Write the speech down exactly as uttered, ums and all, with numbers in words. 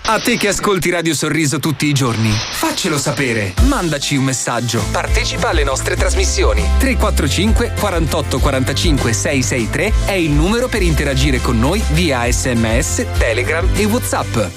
A te che ascolti Radio Sorriso tutti i giorni, faccelo sapere. Mandaci un messaggio. Partecipa alle nostre trasmissioni. tre quattro cinque quarantotto quarantacinque sei sei tre è il numero per interagire con noi via sms, Telegram e WhatsApp.